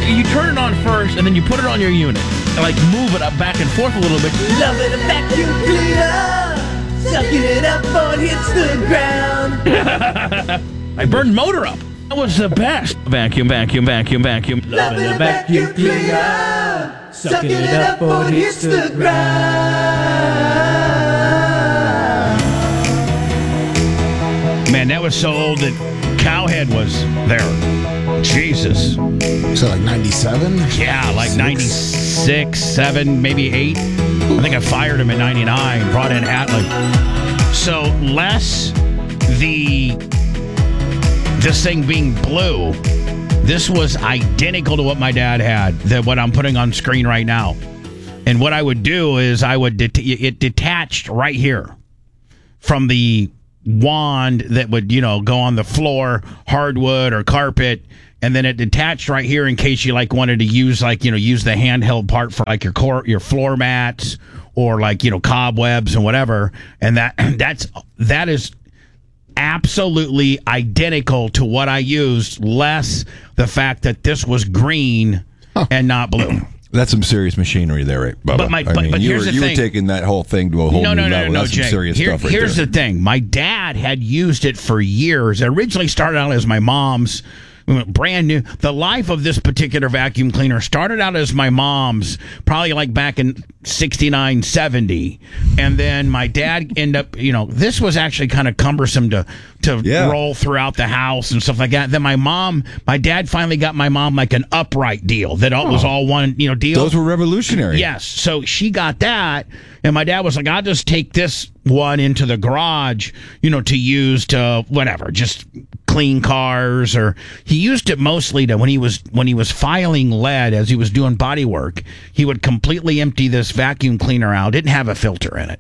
You turn it on first, and then you put it on your unit. And, like, move it up back and forth a little bit. Loving a vacuum cleaner, sucking it up before it hits the ground. I burned motor up. That was the best. Vacuum. Loving a vacuum cleaner, sucking it up before it hits the ground. Man, that was so old that Cowhead was there. Jesus. So like 97? Yeah, like 96, 7, maybe 8. I think I fired him in 99, brought in Atlee. So less this thing being blue, this was identical to what my dad had, what I'm putting on screen right now. And what I would do is it detached right here from the wand that would, go on the floor, hardwood or carpet. And then it detached right here in case you wanted to use use the handheld part for your floor mats or cobwebs and whatever. And that is absolutely identical to what I used, less the fact that this was green and not blue. That's some serious machinery there, right, Bubba? But here's the thing. You were taking that whole thing to a whole new level. That's Jay. some serious stuff right there. Here's the thing. My dad had used it for years. It originally started out as my mom's. Brand new. The life of this particular vacuum cleaner started out as my mom's, probably back in 69, 70. And then my dad ended up, this was actually kind of cumbersome to roll throughout the house and stuff like that. Then my dad finally got my mom an upright deal that was all one, deal. Those were revolutionary. Yes. So she got that. And my dad was like, I'll just take this one into the garage, to use to whatever, just clean cars. Or he used it mostly to when he was filing lead as he was doing body work, he would completely empty this vacuum cleaner out. Didn't have a filter in it.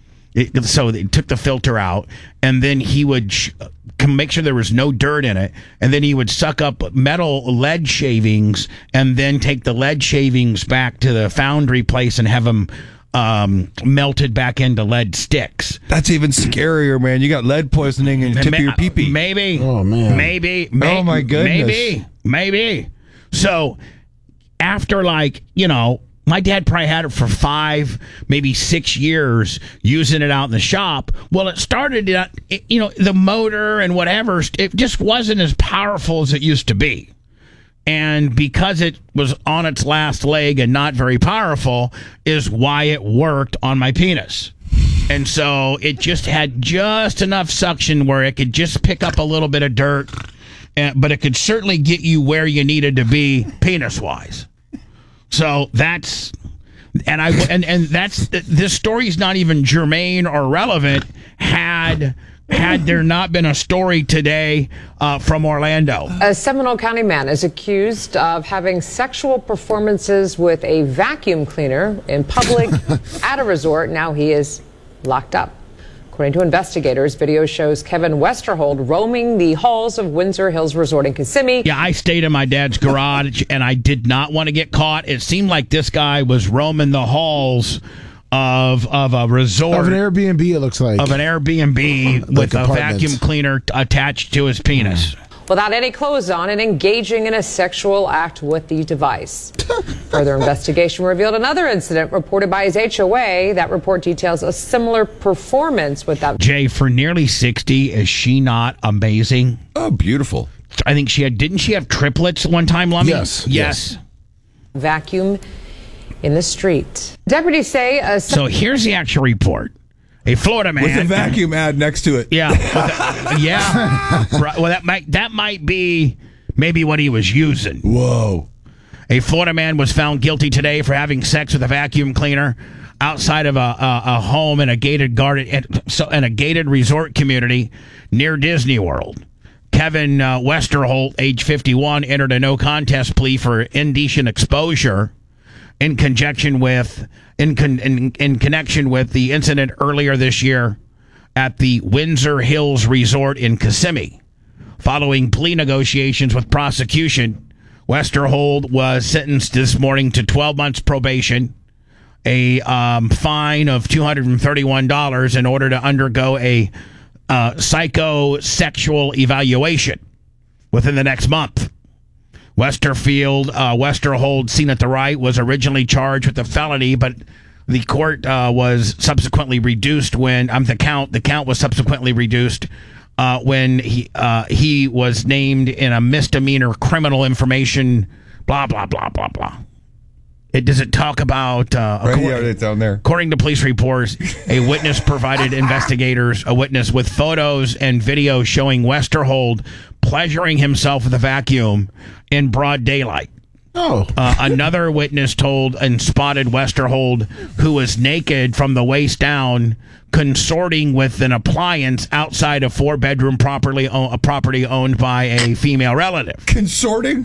So they took the filter out, and then he would make sure there was no dirt in it, and then he would suck up lead shavings, and then take the lead shavings back to the foundry place and have them melted back into lead sticks. That's even scarier, man. You got lead poisoning in the tip of your pee-pee. Maybe. Oh, man. Maybe. Oh, my goodness. Maybe. So after my dad probably had it for 5, maybe 6 years, using it out in the shop. Well, it started, the motor and whatever, it just wasn't as powerful as it used to be. And because it was on its last leg and not very powerful is why it worked on my penis. And so it just had just enough suction where it could just pick up a little bit of dirt, but it could certainly get you where you needed to be penis-wise. So that's, and that's, this story's not even germane or relevant had there not been a story today from Orlando. A Seminole County man is accused of having sexual performances with a vacuum cleaner in public at a resort. Now he is locked up. According to investigators, video shows Kevin Westerhold roaming the halls of Windsor Hills Resort in Kissimmee. Yeah, I stayed in my dad's garage, and I did not want to get caught. It seemed like this guy was roaming the halls of a resort. Of an Airbnb, it looks like. Of an Airbnb with a vacuum cleaner attached to his penis. Without any clothes on and engaging in a sexual act with the device. Further investigation revealed another incident reported by his HOA. That report details a similar performance with that. Jay, for nearly 60, is she not amazing? Oh, beautiful. I think didn't she have triplets one time, Lummy? Yes. Vacuum in the street. Deputies say so here's the actual report. A Florida man with a vacuum ad next to it. Yeah, right. Well, that might be maybe what he was using. Whoa! A Florida man was found guilty today for having sex with a vacuum cleaner outside of a home in a gated garden in a gated resort community near Disney World. Kevin Westerholt, age 51, entered a no contest plea for indecent exposure in connection with the incident earlier this year at the Windsor Hills Resort in Kissimmee. Following plea negotiations with prosecution, Westerhold was sentenced this morning to 12 months probation, a fine of $231 in order to undergo a psychosexual evaluation within the next month. Westerhold, seen at the right, was originally charged with a felony, but the court was subsequently reduced when the count was subsequently reduced when he was named in a misdemeanor criminal information. Blah blah blah blah blah. Does it talk about? It's down there. According to police reports, a witness provided investigators a witness with photos and video showing Westerhold pleasuring himself with a vacuum in broad daylight. Oh. Another witness told and spotted Westerhold, who was naked from the waist down, consorting with an appliance outside a 4-bedroom property owned by a female relative. Consorting?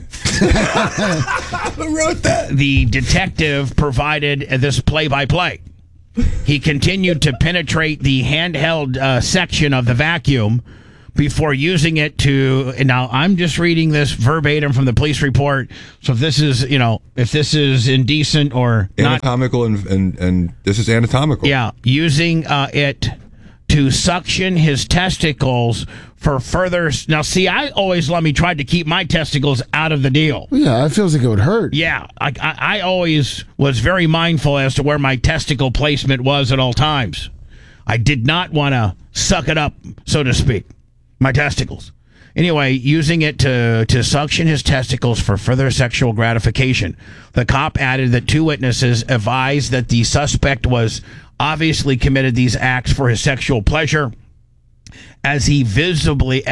Who wrote that? The detective provided this play-by-play. He continued to penetrate the handheld section of the vacuum before using it to. And now I'm just reading this verbatim from the police report. So if this is, indecent or anatomical and this is anatomical. Yeah, using it to suction his testicles for further. Now, see, I always tried to keep my testicles out of the deal. Yeah, it feels like it would hurt. Yeah, I always was very mindful as to where my testicle placement was at all times. I did not want to suck it up, so to speak. My testicles. Anyway, using it to suction his testicles for further sexual gratification. The cop added that 2 witnesses advised that the suspect was obviously committed these acts for his sexual pleasure, as he visibly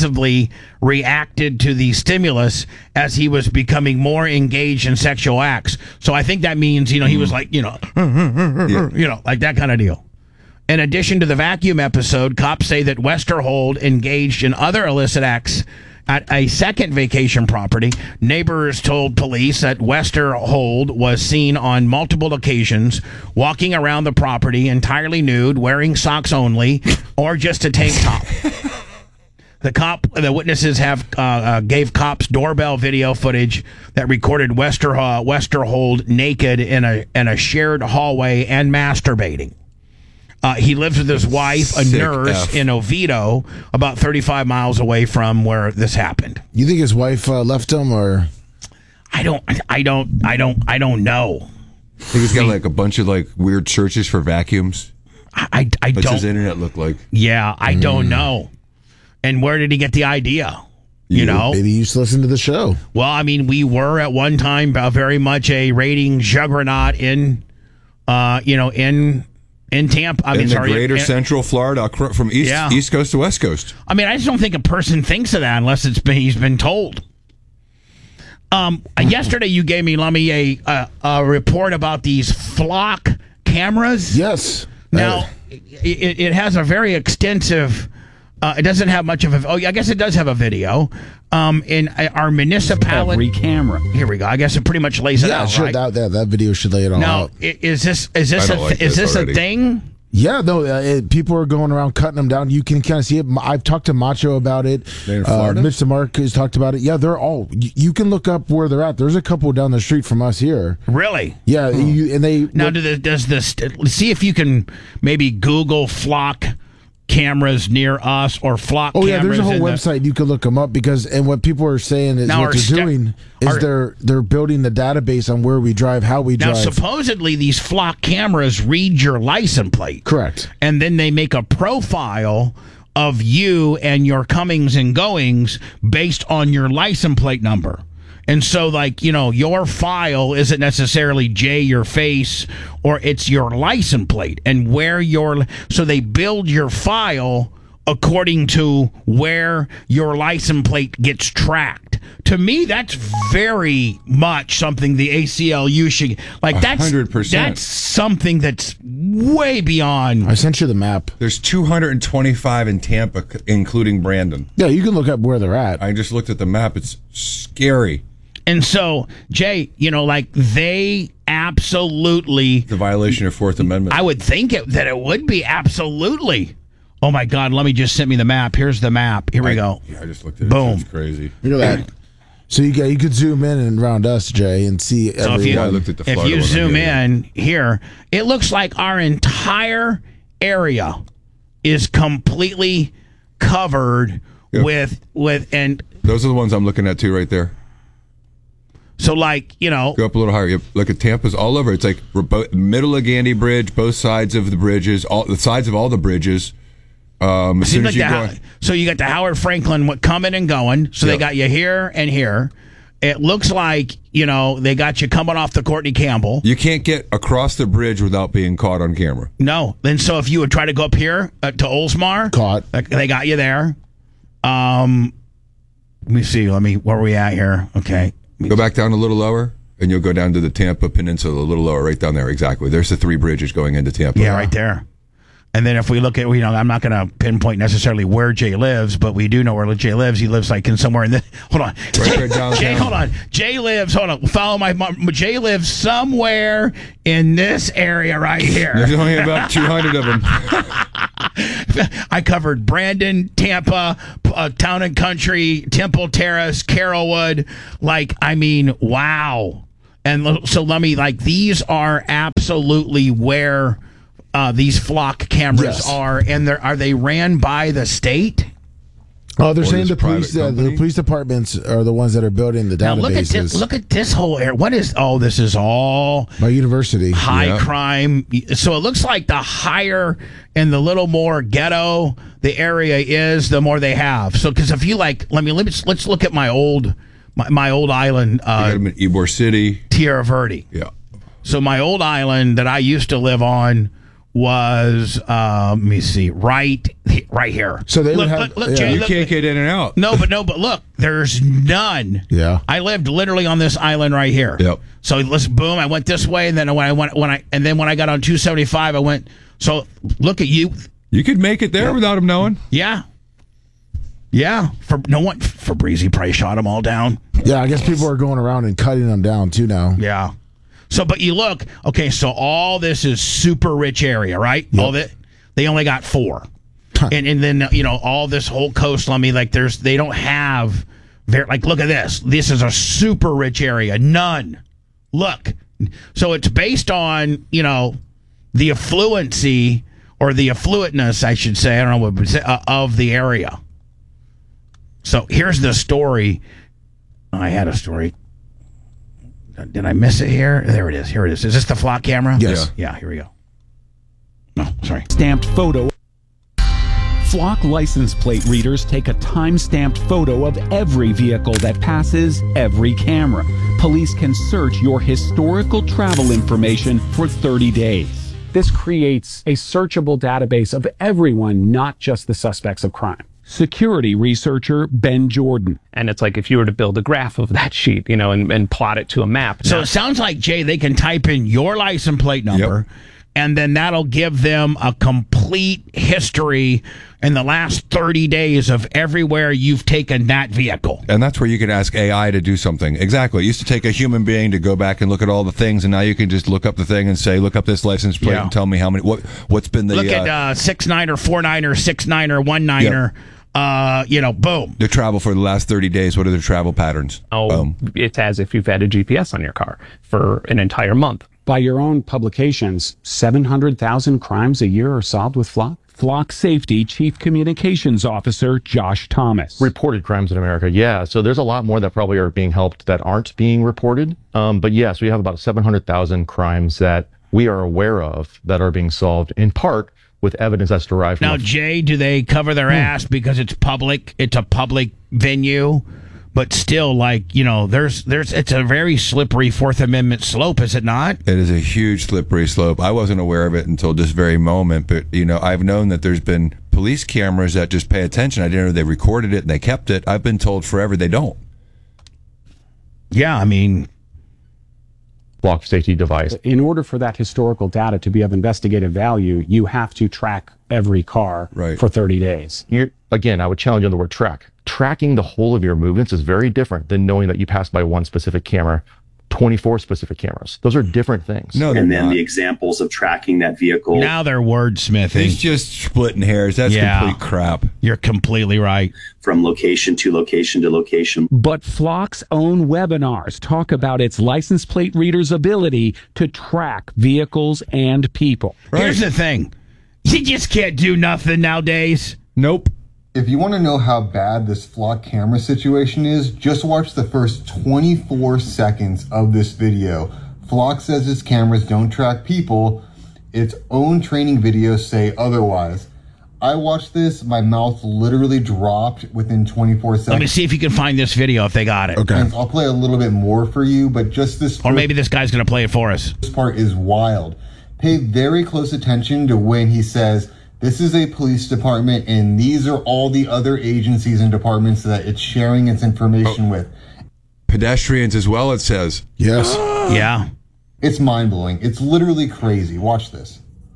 reacted to the stimulus as he was becoming more engaged in sexual acts. So I think that means, he was like, like that kind of deal. In addition to the vacuum episode, cops say that Westerhold engaged in other illicit acts at a second vacation property. Neighbors told police that Westerhold was seen on multiple occasions walking around the property entirely nude, wearing socks only, or just a tank top. The witnesses gave cops doorbell video footage that recorded Westerhold naked in a shared hallway and masturbating. He lives with his wife, a nurse, in Oviedo, about 35 miles away from where this happened. You think his wife left him, or? I don't know. I think he's got like a bunch of like weird searches for vacuums. I What's don't. his internet look like? Yeah, I don't know. And where did he get the idea? You know, maybe you used to listen to the show. Well, I mean, we were at one time very much a rating juggernaut in Tampa. Greater Central Florida, from East Coast to West Coast. I mean, I just don't think a person thinks of that unless he's been told. Yesterday, you gave me, Lummy, a report about these flock cameras. Yes. Now, it has a very extensive. It doesn't have much of a. Oh, I guess it does have a video. In our municipality. Every camera. Here we go. I guess it pretty much lays it out. Sure. Right? That video should lay it all now, out. Is this a thing? Yeah, no, people are going around cutting them down. You can kind of see it. I've talked to Macho about it. In Florida? Mitch DeMarc has talked about it. Yeah, they're all. You can look up where they're at. There's a couple down the street from us here. Really? Yeah, and they now does this? See if you can maybe Google flock cameras near us or flock. Oh yeah, cameras. there's a whole website you can look them up and what people are saying is now what they're doing is they're building the database on where we drive, how we drive. Now supposedly these flock cameras read your license plate. Correct. And then they make a profile of you and your comings and goings based on your license plate number. And so, your file isn't necessarily your face, or it's your license plate and so they build your file according to where your license plate gets tracked. To me, that's very much something the ACLU should, that's 100%. That's something that's way beyond. I sent you the map. There's 225 in Tampa, including Brandon. Yeah, you can look up where they're at. I just looked at the map. It's scary. And so, Jay, they absolutely... It's a violation of Fourth Amendment. I would think that it would be, absolutely. Oh, my God, let me just send me the map. Here's the map. Here we go. Yeah, I just looked at it. Boom. It's crazy. Look at that. So you could zoom in and around us, Jay, and see everyone. I looked at the if Florida you one zoom in here, it looks like our entire area is completely covered with and... Those are the ones I'm looking at, too, right there. So, like, you know, Go up a little higher. Look at Tampa's all over. It's like middle of Gandy Bridge, both sides of the bridges, all the sides of all the bridges. As soon as you go, so you got the Howard Franklin coming and going. So they got you here and here. It looks like, you know, they got you coming off the Courtney Campbell. you can't get across the bridge without being caught on camera. No. Then so if you would try to go up here to Oldsmar, Caught. they got you there. Let me see. Where are we at here? Okay. Go back down a little lower, and you'll go down to the Tampa Peninsula a little lower, right down there. Exactly. There's the 3 bridges going into Tampa. Yeah, right there. And then if we look at, you know, I'm not going to pinpoint necessarily where Jay lives, but we do know where Jay lives. He lives like in somewhere in the. Hold on, Right there downtown. Jay. Hold on, Jay lives. Hold on, follow my mom. Jay lives somewhere in this area right here. There's only about 200 of them. I covered Brandon, Tampa, Town and Country, Temple Terrace, Carrollwood. Like, I mean, wow. And so let me, like, these are absolutely where these flock cameras are, and are they ran by the state? Oh, they're Or saying this the police departments are the ones that are building the Now databases. look at this whole area. What is? Oh, this is all My university. high crime. So it looks like the higher and the little more ghetto the area is, the more they have. So because if you like, let's look at my old island, You got them in Ybor City. Tierra Verde. Yeah. So my old island that I used to live on was let me see, right here. So they would look, have- Jay, You look, can't get in and out. No, but look, there's none. Yeah. I lived literally on this island right here. Yep. So let's boom, I went this way, and then when I got on 275, I went. So look at you. You could make it there without them knowing. Yeah. Yeah. For Breezy probably shot them all down. Yeah, I guess people are going around and cutting them down too now. Yeah. So, but you look, okay, so all this is super rich area, right? Yep. All that, they only got 4. And then, you know, all this whole coastline, like they don't have, like, look at this. This is a super rich area. None. Look. So it's based on, you know, the affluency or the affluentness, I should say, I don't know what, of the area. So here's the story. I had a story. Did I miss it here? There it is. Here it is. Is this the flock camera? Yes. Yeah, here we go. No, sorry. Stamped photo. Flock license plate readers take a time-stamped photo of every vehicle that passes every camera. Police can search your historical travel information for 30 days. This creates a searchable database of everyone, not just the suspects of crime. Security researcher Ben Jordan. And it's like if you were to build a graph of that sheet, you know, and plot it to a map. So it sounds like, Jay, they can type in your license plate number, and then that'll give them a complete history in the last 30 days of everywhere you've taken that vehicle. And that's where you can ask AI to do something. Exactly. It used to take a human being to go back and look at all the things, and now you can just look up the thing and say, look up this license plate and tell me how many, what's been the... Look at 6-9er, 4-9er, 6-9er, 1-9er. You know, boom. The travel for the last 30 days. What are their travel patterns? It's as if you've had a GPS on your car for an entire month. By your own publications, 700,000 crimes a year are solved with Flock. Flock Safety Chief Communications Officer Josh Thomas. Reported crimes in America, yeah. So there's a lot more that probably are being helped that aren't being reported. But yes, we have about 700,000 crimes that we are aware of that are being solved in part with evidence that's derived from... Now, Jay, do they cover their ass because it's public? It's a public venue, but still, like, you know, it's a very slippery Fourth Amendment slope, is it not? It is a huge slippery slope. I wasn't aware of it until this very moment, but, you know, I've known that there's been police cameras that just pay attention. I didn't know they recorded it and they kept it. I've been told forever they don't. Yeah, I mean... Flock safety device. In order for that historical data to be of investigative value, you have to track every car for 30 days. Again, I would challenge you on the word track. Tracking the whole of your movements is very different than knowing that you passed by one specific camera, 24 specific cameras. Those are different things. No, and then the examples of tracking that vehicle. Now they're wordsmithing. It's just splitting hairs. That's complete crap. You're completely right. From location to location to location. But Flock's own webinars talk about its license plate reader's ability to track vehicles and people. Here's the thing. You just can't do nothing nowadays. Nope. If you want to know how bad this flock camera situation is, just watch the first 24 seconds of this video. Flock says its cameras don't track people. Its own training videos say otherwise. I watched this, my mouth literally dropped within 24 seconds. Let me see if you can find this video if they got it. Okay. I'll play a little bit more for you, but just this... Or maybe this guy's going to play it for us. This part is wild. Pay very close attention to when he says, this is a police department and these are all the other agencies and departments that it's sharing its information with. Pedestrians as well, it says. Yes. Yeah. It's mind-blowing. It's literally crazy. Watch this.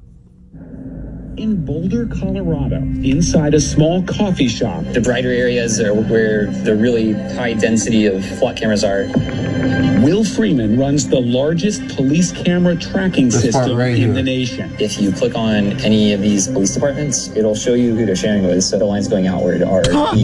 In Boulder, Colorado, inside a small coffee shop. The brighter areas are where the really high density of flock cameras are. Will Freeman runs the largest police camera tracking system in the nation. If you click on any of these police departments, it'll show you who they're sharing with. So the lines going outward are...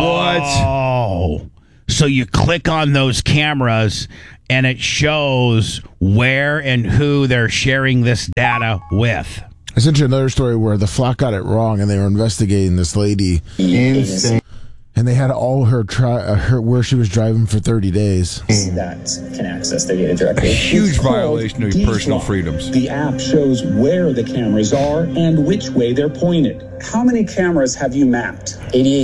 Oh. So you click on those cameras and it shows where and who they're sharing this data with. I sent you another story where the flock got it wrong and they were investigating this lady. Insane. And they had all her where she was driving for 30 days. That can access their data directly. A huge violation of your personal freedoms. The app shows where the cameras are and which way they're pointed. How many cameras have you mapped?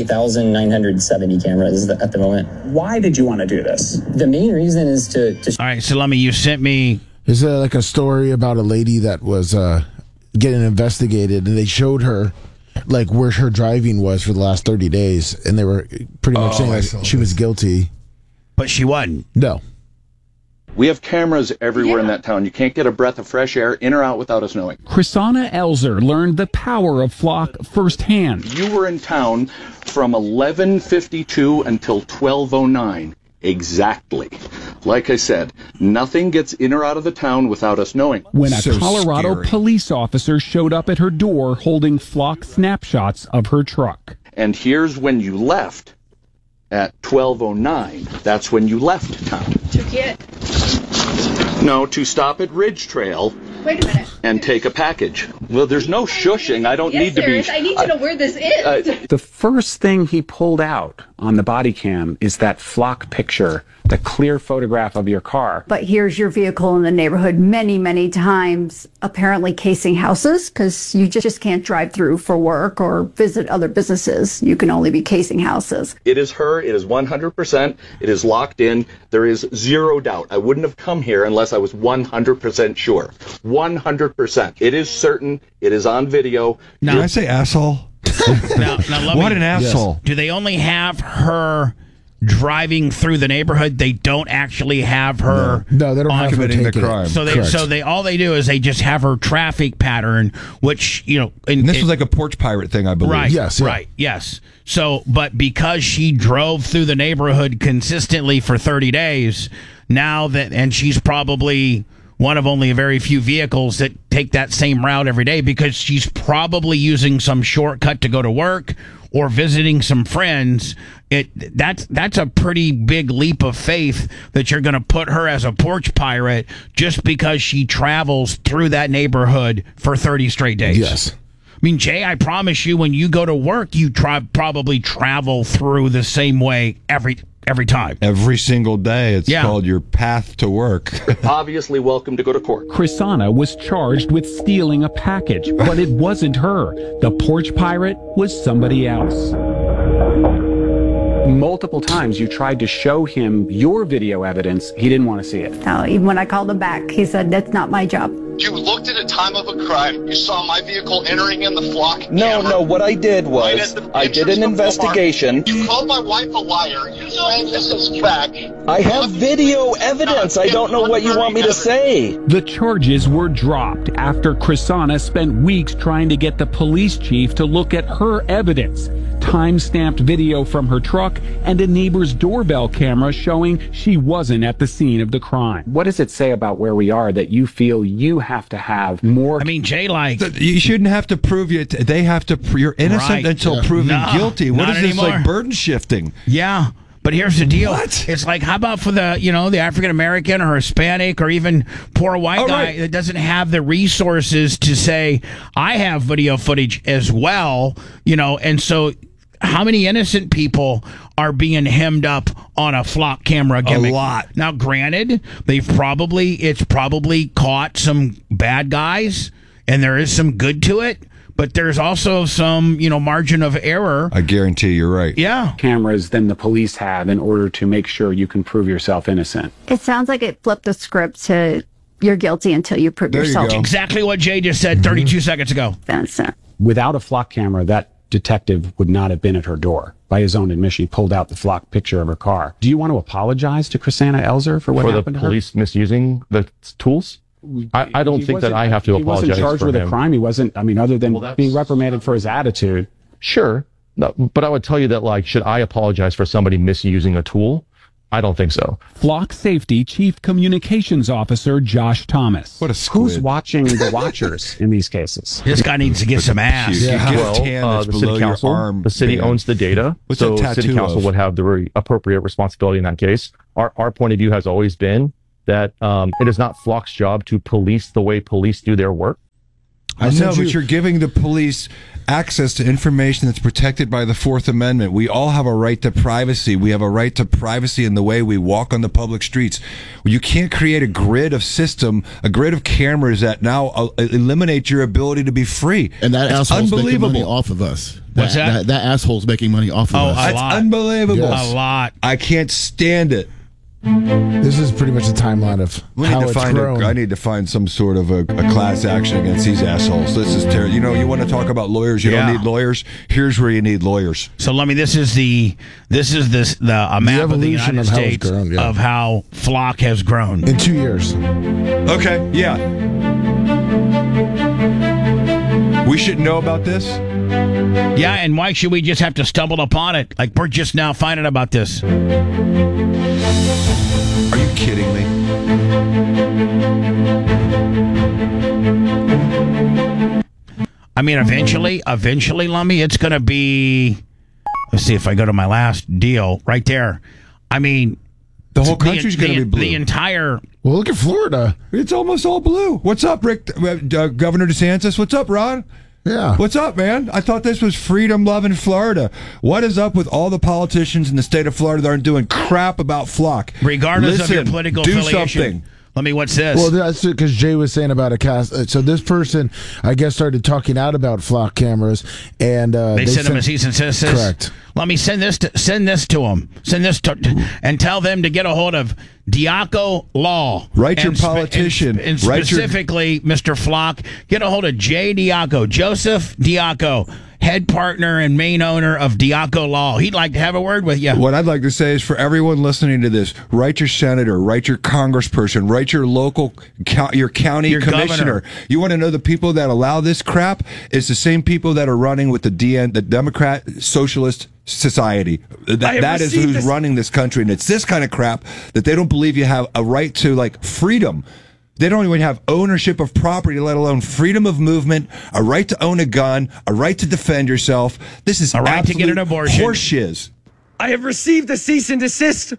88,970 cameras at the moment. Why did you want to do this? The main reason is to all right, so let me, you sent me... Is there like a story about a lady that was getting investigated and they showed her like where her driving was for the last 30 days and they were pretty much saying that she was guilty. But she wasn't. No. We have cameras everywhere in that town. You can't get a breath of fresh air in or out without us knowing. Chrisana Elzer learned the power of Flock firsthand. You were in town from 11:52 until 12:09. Exactly. Like I said, nothing gets in or out of the town without us knowing. When a Colorado police officer showed up at her door holding Flock snapshots of her truck. And here's when you left at 12:09. That's when you left town. To get? No, to stop at Ridge Trail. Wait a minute. And take a package. Well, there's no shushing. I don't need to be... I need to know where this is. The first thing he pulled out on the body cam is that Flock picture, the clear photograph of your car. But here's your vehicle in the neighborhood many, many times, apparently casing houses, because you just can't drive through for work or visit other businesses. You can only be casing houses. It is her. It is 100%. It is locked in. There is zero doubt. I wouldn't have come here unless I was 100% sure. 100%. It is certain. It is on video. Did I say asshole? Now, what an asshole. Yes. Do they only have her driving through the neighborhood? They don't actually have her no they don't have committing the crime. So they all they do is they just have her traffic pattern, which, you know, and this was like a porch pirate thing, I believe. Right. Yes. Right. Yes. So, but because she drove through the neighborhood consistently for 30 days, now that, and she's probably one of only a very few vehicles that take that same route every day, because she's probably using some shortcut to go to work or visiting some friends. That's a pretty big leap of faith that you're going to put her as a porch pirate just because she travels through that neighborhood for 30 straight days. Yes. I mean, Jay, I promise you, when you go to work, you probably travel through the same way every time. Every single day. It's called your path to work. Obviously welcome to go to court. Chrisana was charged with stealing a package, but it wasn't her. The porch pirate was somebody else. Multiple times you tried to show him your video evidence. He didn't want to see it. No, even when I called him back, he said, that's not my job. You looked at a time of a crime. You saw my vehicle entering in the flock. No, what I did was I did an investigation. You called my wife a liar. You said this is fact. I have video evidence. I don't know what you want me to say. The charges were dropped after Chrisana spent weeks trying to get the police chief to look at her evidence. Time-stamped video from her truck and a neighbor's doorbell camera showing she wasn't at the scene of the crime. What does it say about where we are that you feel you have to have more? I mean, Jay, like, you shouldn't have to prove you. They have to. You're innocent until proven guilty. What is this anymore. Like burden shifting? Yeah. But here's the deal. What? It's like, how about for the, the African American or Hispanic or even poor white guy that doesn't have the resources to say, I have video footage as well, and so how many innocent people are being hemmed up on a flock camera gimmick? A lot. Now, granted, it's probably caught some bad guys, and there is some good to it, but there's also some, margin of error. I guarantee you're right. Yeah. Cameras than the police have in order to make sure you can prove yourself innocent. It sounds like it flipped the script to you're guilty until you prove yourself. Exactly what Jay just said 32 seconds ago. innocent. Without a flock camera, that detective would not have been at her door. By his own admission, he pulled out the flock picture of her car. Do you want to apologize to Chrisanna Elzer for what happened to her? For the police misusing the tools? I don't think that I have to apologize for him. He wasn't charged with a crime. He wasn't, other than being reprimanded for his attitude. Sure. No, but I would tell you that, should I apologize for somebody misusing a tool? I don't think so. Flock Safety Chief Communications Officer Josh Thomas. What a squid. Who's watching the watchers in these cases? This guy needs to get some ass. Yeah. The city council, the city owns the data, What's so that city tattoo council of? would have the appropriate responsibility in that case. Our point of view has always been that it is not Flock's job to police the way police do their work. I know, but you're giving the police access to information that's protected by the Fourth Amendment. We all have a right to privacy. We have a right to privacy in the way we walk on the public streets. You can't create a grid of cameras that now eliminate your ability to be free. And that It's asshole's making unbelievable. money off of us. What's that? That asshole's making money off of us. That's unbelievable. Yes. A lot. I can't stand it. This is pretty much a timeline of how it's grown. I need to find some sort of a class action against these assholes. This is terrible. You want to talk about lawyers? You don't need lawyers. Here's where you need lawyers. So let me. This is the map of the United States of how Flock has grown in 2 years. Okay, yeah. We should know about this. Yeah, and why should we just have to stumble upon it? Like we're just now finding about this. Are you kidding me? Eventually, Lummy, it's going to be. Let's see if I go to my last deal right there. The whole country's going to be blue. The entire. Well, look at Florida. It's almost all blue. What's up, Rick? Governor DeSantis? What's up, Ron? Yeah. What's up, man? I thought this was freedom-loving Florida. What is up with all the politicians in the state of Florida that aren't doing crap about Flock? Regardless of your political affiliation. Something. Let me, what's this? Well, that's because Jay was saying about a cast. So this person, I guess, started talking out about flock cameras, and they sent him a cease and desist. Correct. Let me send this to him. And tell them to get a hold of Diaco Law. Write your politician. And specifically, Mr. Flock, get a hold of Jay Diaco, Joseph Diaco, head partner and main owner of Diaco Law. He'd like to have a word with you. What I'd like to say is for everyone listening to this, write your senator, write your congressperson, write your local, your county commissioner. Governor. You want to know the people that allow this crap? It's the same people that are running with the Democrat Socialist Society. That is who's running this country, and it's this kind of crap that they don't believe you have a right to, freedom. They don't even have ownership of property, let alone freedom of movement, a right to own a gun, a right to defend yourself. This is a right to get an abortion. Horseshiz. I have received a cease and desist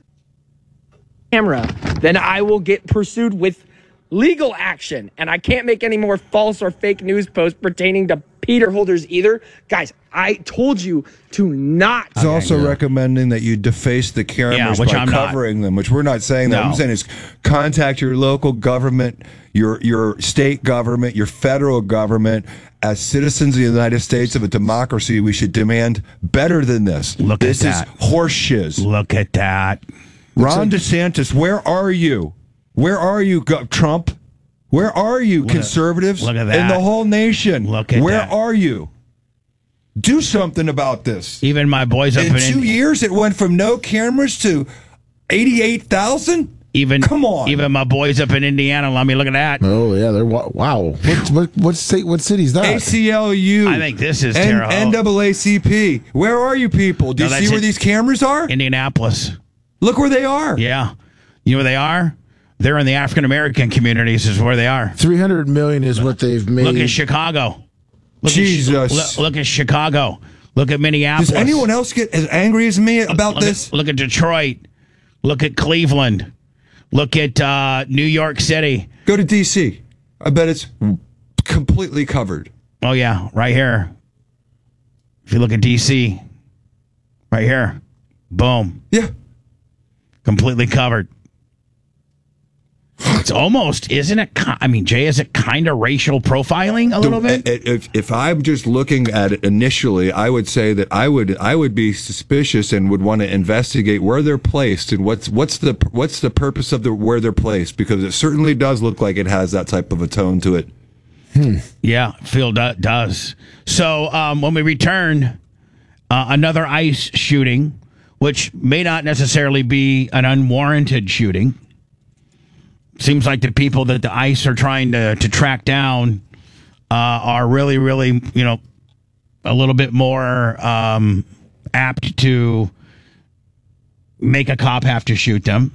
camera. Then I will get pursued with legal action, and I can't make any more false or fake news posts pertaining to Peter holders either. Guys, I told you to not. He's also recommending that you deface the cameras by covering them, which we're not saying that. No. I'm saying is contact your local government, your state government, your federal government. As citizens of the United States of a democracy, we should demand better than this. This is horseshiz. Look at that. Ron DeSantis, where are you? Where are you, Trump? Where are you, conservatives? Look at that. In the whole nation. Look at Where that. are you? Do something about this. Even my boys up in 2 years, it went from no cameras to 88,000. Come on. Even my boys up in Indiana. Let me look at that. Oh yeah, they're wow. What state? What city's that? ACLU. I think this is terrible. NAACP. Where are you people? Do you see where these cameras are? Indianapolis. Look where they are. Yeah. You know where they are? They're in the African American communities. Is where they are. 300 million is what they've made. Look at Chicago. Jesus. Look at Chicago. Look at Minneapolis. Does anyone else get as angry as me about this? Look at Detroit. Look at Cleveland. Look at New York City. Go to D.C. I bet it's completely covered. Oh, yeah. Right here. If you look at D.C., Right here. Boom. Yeah. Completely covered. It's almost, isn't it? I mean, Jay, is it kind of racial profiling a little bit? If I'm just looking at it initially, I would say that I would be suspicious and would want to investigate where they're placed and what's the purpose of where they're placed, because it certainly does look like it has that type of a tone to it. Yeah, Phil does. So when we return, another ICE shooting, which may not necessarily be an unwarranted shooting. Seems like the people that the ICE are trying to track down are really, really, a little bit more apt to make a cop have to shoot them.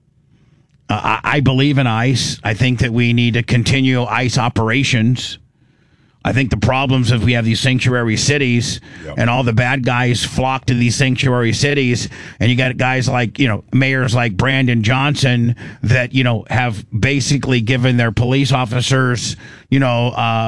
I believe in ICE. I think that we need to continue ICE operations. I think the problems if we have these sanctuary cities and all the bad guys flock to these sanctuary cities, and you got guys like, mayors like Brandon Johnson that, have basically given their police officers,